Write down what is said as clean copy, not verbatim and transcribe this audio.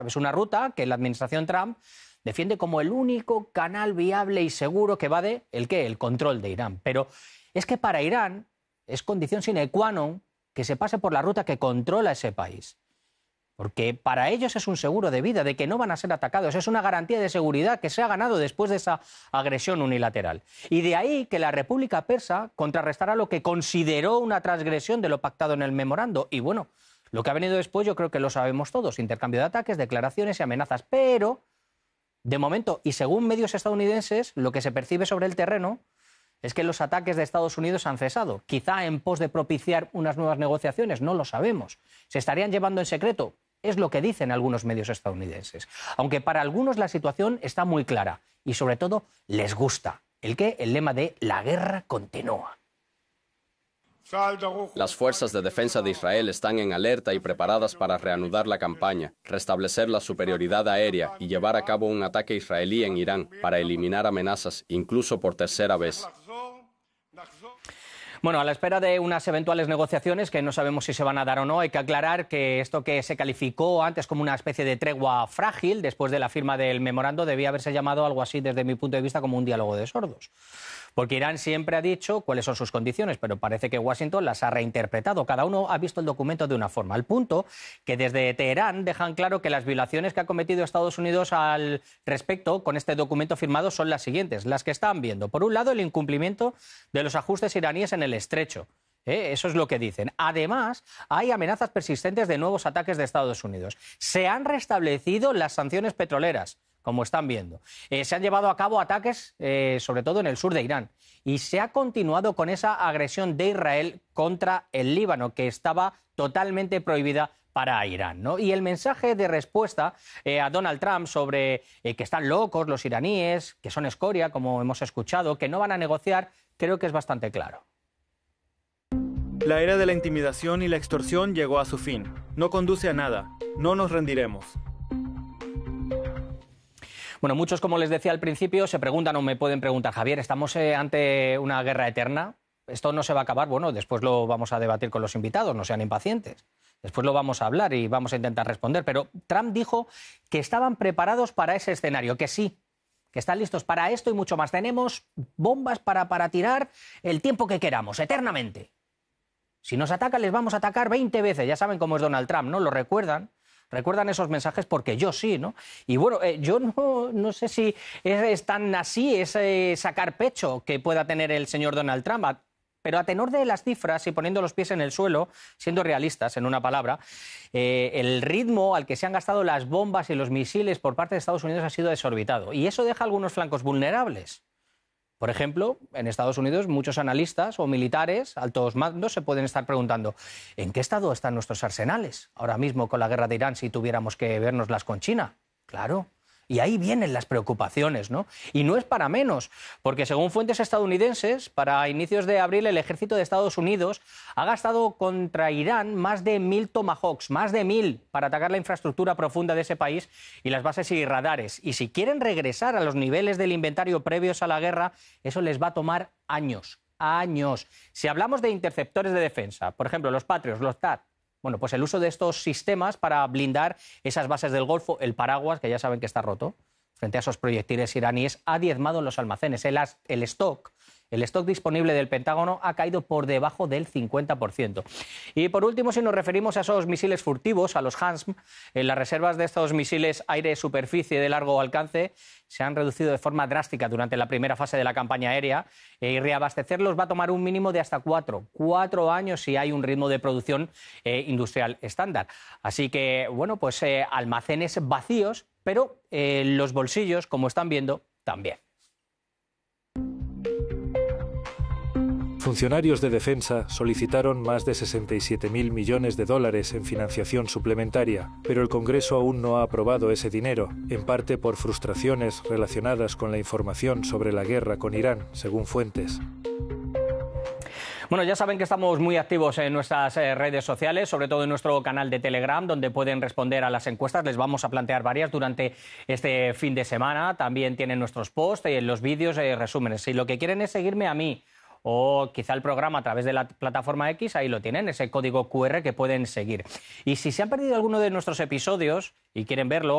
Es una ruta que la administración Trump defiende como el único canal viable y seguro que va de el control de Irán. Pero es que para Irán es condición sine qua non que se pase por la ruta que controla ese país. Porque para ellos es un seguro de vida, de que no van a ser atacados. Es una garantía de seguridad que se ha ganado después de esa agresión unilateral. Y de ahí que la República Persa contrarrestará lo que consideró una transgresión de lo pactado en el memorando. Y bueno, lo que ha venido después yo creo que lo sabemos todos. Intercambio de ataques, declaraciones y amenazas. Pero, de momento, y según medios estadounidenses, lo que se percibe sobre el terreno es que los ataques de Estados Unidos han cesado. Quizá en pos de propiciar unas nuevas negociaciones, no lo sabemos. ¿Se estarían llevando en secreto? Es lo que dicen algunos medios estadounidenses. Aunque para algunos la situación está muy clara y sobre todo les gusta. El lema de la guerra continúa. Las fuerzas de defensa de Israel están en alerta y preparadas para reanudar la campaña, restablecer la superioridad aérea y llevar a cabo un ataque israelí en Irán para eliminar amenazas, incluso por tercera vez. Bueno, a la espera de unas eventuales negociaciones que no sabemos si se van a dar o no, hay que aclarar que esto que se calificó antes como una especie de tregua frágil después de la firma del memorando debía haberse llamado algo así desde mi punto de vista como un diálogo de sordos. Porque Irán siempre ha dicho cuáles son sus condiciones, pero parece que Washington las ha reinterpretado. Cada uno ha visto el documento de una forma, al punto que desde Teherán dejan claro que las violaciones que ha cometido Estados Unidos al respecto con este documento firmado son las siguientes, las que están viendo. Por un lado, el incumplimiento de los ajustes iraníes en el estrecho. Eso es lo que dicen. Además, hay amenazas persistentes de nuevos ataques de Estados Unidos. Se han restablecido las sanciones petroleras, como están viendo. Se han llevado a cabo ataques, sobre todo en el sur de Irán. Y se ha continuado con esa agresión de Israel contra el Líbano, que estaba totalmente prohibida para Irán, ¿no? Y el mensaje de respuesta a Donald Trump sobre que están locos los iraníes, que son escoria, como hemos escuchado, que no van a negociar, creo que es bastante claro. La era de la intimidación y la extorsión llegó a su fin. No conduce a nada. No nos rendiremos. Bueno, muchos, como les decía al principio, se preguntan o me pueden preguntar, Javier, ¿estamos ante una guerra eterna? ¿Esto no se va a acabar? Bueno, después lo vamos a debatir con los invitados, no sean impacientes. Después lo vamos a hablar y vamos a intentar responder. Pero Trump dijo que estaban preparados para ese escenario, que sí, que están listos para esto y mucho más. Tenemos bombas para tirar el tiempo que queramos, eternamente. Si nos atacan, les vamos a atacar 20 veces. Ya saben cómo es Donald Trump, ¿no? ¿Lo recuerdan? ¿Recuerdan esos mensajes? Porque yo sí, ¿no? Y bueno, yo no sé si es tan así ese sacar pecho que pueda tener el señor Donald Trump. Pero a tenor de las cifras y poniendo los pies en el suelo, siendo realistas en una palabra, el ritmo al que se han gastado las bombas y los misiles por parte de Estados Unidos ha sido desorbitado. Y eso deja algunos flancos vulnerables. Por ejemplo, en Estados Unidos muchos analistas o militares, altos mandos, se pueden estar preguntando ¿en qué estado están nuestros arsenales ahora mismo con la guerra de Irán si tuviéramos que vernoslas con China? Claro. Y ahí vienen las preocupaciones, ¿no? Y no es para menos, porque según fuentes estadounidenses, para inicios de abril el ejército de Estados Unidos ha gastado contra Irán más de 1000 Tomahawks, más de 1000, para atacar la infraestructura profunda de ese país y las bases y radares. Y si quieren regresar a los niveles del inventario previos a la guerra, eso les va a tomar años, años. Si hablamos de interceptores de defensa, por ejemplo, los Patriots, los THAAD, bueno, pues el uso de estos sistemas para blindar esas bases del Golfo, el paraguas, que ya saben que está roto, frente a esos proyectiles iraníes, ha diezmado los almacenes. El stock disponible del Pentágono ha caído por debajo del 50%. Y por último, si nos referimos a esos misiles furtivos, a los HASM, las reservas de estos misiles aire-superficie de largo alcance se han reducido de forma drástica durante la primera fase de la campaña aérea y reabastecerlos va a tomar un mínimo de hasta 4 años si hay un ritmo de producción industrial estándar. Así que, bueno, pues almacenes vacíos, pero los bolsillos, como están viendo, también. Funcionarios de defensa solicitaron más de 67.000 millones de dólares en financiación suplementaria, pero el Congreso aún no ha aprobado ese dinero, en parte por frustraciones relacionadas con la información sobre la guerra con Irán, según fuentes. Bueno, ya saben que estamos muy activos en nuestras redes sociales, sobre todo en nuestro canal de Telegram, donde pueden responder a las encuestas. Les vamos a plantear varias durante este fin de semana. También tienen nuestros posts y los vídeos resúmenes. Si lo que quieren es seguirme a mí o quizá el programa a través de la plataforma X, ahí lo tienen, ese código QR que pueden seguir. Y si se han perdido alguno de nuestros episodios y quieren verlo,